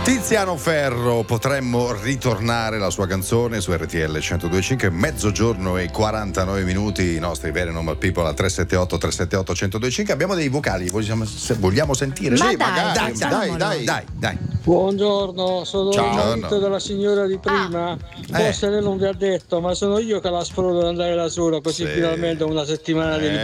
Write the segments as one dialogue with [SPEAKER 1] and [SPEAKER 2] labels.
[SPEAKER 1] Tiziano Ferro, potremmo ritornare la sua canzone su RTL 102.5, mezzogiorno e 49 minuti, i nostri veri normal people a 378 378 102.5. Abbiamo dei vocali, vogliamo sentire?
[SPEAKER 2] Ma
[SPEAKER 1] sì,
[SPEAKER 2] dai.
[SPEAKER 3] Buongiorno, sono il marito della signora di prima. Forse lei non vi ha detto, ma sono io che la spero ad andare da sola, così finalmente una settimana di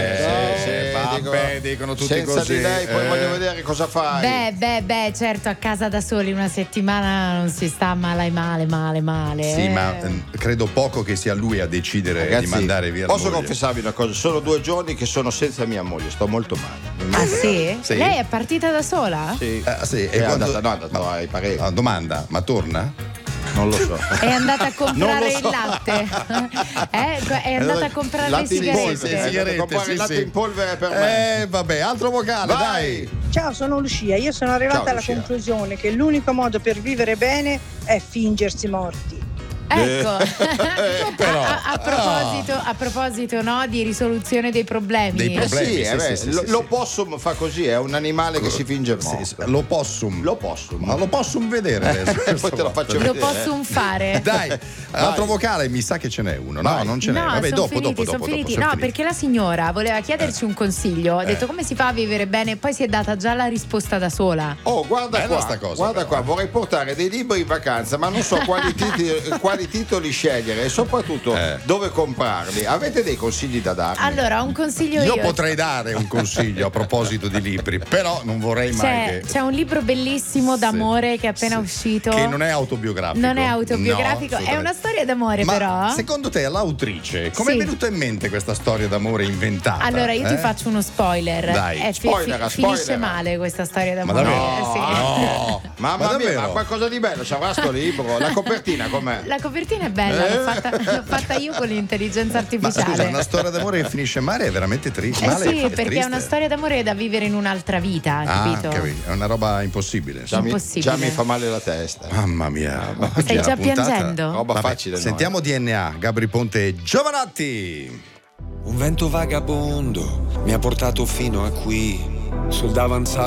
[SPEAKER 3] libertà.
[SPEAKER 1] Dicono tutti
[SPEAKER 4] senza
[SPEAKER 1] così.
[SPEAKER 4] di lei poi voglio vedere cosa fai.
[SPEAKER 2] Beh, certo, a casa da soli una settimana non si sta male.
[SPEAKER 1] Sì, ma credo poco che sia lui a decidere.
[SPEAKER 4] Ragazzi,
[SPEAKER 1] di mandare via la
[SPEAKER 4] posso
[SPEAKER 1] moglie.
[SPEAKER 4] confessarvi una cosa, sono 2 giorni che sono senza mia moglie, sto molto male.
[SPEAKER 2] Ah sì?
[SPEAKER 1] Sì.
[SPEAKER 2] Lei è partita da sola?
[SPEAKER 4] Sì,
[SPEAKER 1] sì.
[SPEAKER 4] è andata ai parenti.
[SPEAKER 1] Domanda, ma torna?
[SPEAKER 4] Non lo so.
[SPEAKER 2] È andata a comprare
[SPEAKER 4] Non lo so.
[SPEAKER 2] il latte? È andata a comprare le sigarette?
[SPEAKER 4] Comprare il latte in polvere per me.
[SPEAKER 1] Vabbè, altro vocale, dai.
[SPEAKER 5] Ciao, sono Lucia. Io sono arrivata
[SPEAKER 4] Ciao,
[SPEAKER 5] alla
[SPEAKER 4] Lucia.
[SPEAKER 5] conclusione che l'unico modo per vivere bene è fingersi morti.
[SPEAKER 2] Ecco,
[SPEAKER 1] però.
[SPEAKER 2] a proposito no, di risoluzione dei problemi.
[SPEAKER 1] Sì,
[SPEAKER 4] L'opossum fa così, è un animale che si finge morto.
[SPEAKER 1] L'opossum.
[SPEAKER 4] L'opossum.
[SPEAKER 1] Ma lo posso vedere adesso?
[SPEAKER 4] Poi te lo faccio
[SPEAKER 2] Lo
[SPEAKER 4] vedere.
[SPEAKER 2] posso fare.
[SPEAKER 1] Dai, altro vocale, mi sa che ce n'è uno. No, non ce n'è. Vabbè,
[SPEAKER 2] sono
[SPEAKER 1] dopo.
[SPEAKER 2] finiti. No, perché la signora voleva chiederci un consiglio. Ha detto come si fa a vivere bene, poi si è data già la risposta da sola.
[SPEAKER 4] Oh, guarda
[SPEAKER 1] Bella
[SPEAKER 4] qua,
[SPEAKER 1] sta cosa,
[SPEAKER 4] guarda
[SPEAKER 1] però.
[SPEAKER 4] qua, vorrei portare dei libri in vacanza, ma non so quali titoli scegliere e soprattutto dove comprarli. Avete dei consigli da darmi?
[SPEAKER 2] Allora, un consiglio io.
[SPEAKER 1] Io potrei dare un consiglio a proposito di libri, però non vorrei mai
[SPEAKER 2] C'è un libro bellissimo d'amore che è appena uscito.
[SPEAKER 1] che non è autobiografico.
[SPEAKER 2] Non è autobiografico,
[SPEAKER 1] No,
[SPEAKER 2] è una storia d'amore,
[SPEAKER 1] ma
[SPEAKER 2] però.
[SPEAKER 1] secondo te l'autrice come è
[SPEAKER 2] Sì.
[SPEAKER 1] venuta in mente questa storia d'amore inventata?
[SPEAKER 2] Allora io ti faccio uno spoiler.
[SPEAKER 1] Dai,
[SPEAKER 2] Finisce male questa storia
[SPEAKER 1] Ma
[SPEAKER 2] d'amore.
[SPEAKER 1] davvero?
[SPEAKER 2] Sì.
[SPEAKER 1] No.
[SPEAKER 4] Mamma mia,
[SPEAKER 1] davvero?
[SPEAKER 4] ma qualcosa di bello c'avrà sto libro. La copertina com'è?
[SPEAKER 2] La copertina è bella, l'ho fatta io con l'intelligenza
[SPEAKER 1] Ma
[SPEAKER 2] artificiale.
[SPEAKER 1] scusa, una storia d'amore che finisce male è veramente triste.
[SPEAKER 2] Sì, perché è una storia d'amore da vivere in un'altra vita, capito?
[SPEAKER 1] Capito. È una roba impossibile.
[SPEAKER 4] Già
[SPEAKER 2] Impossibile.
[SPEAKER 4] mi fa male la testa.
[SPEAKER 1] Mamma mia.
[SPEAKER 2] Stai già piangendo?
[SPEAKER 4] Roba
[SPEAKER 1] Vabbè,
[SPEAKER 4] facile. no?
[SPEAKER 1] sentiamo DNA, Gabri Ponte e Giovanotti.
[SPEAKER 6] Un vento vagabondo mi ha portato fino a qui, sul davanzale.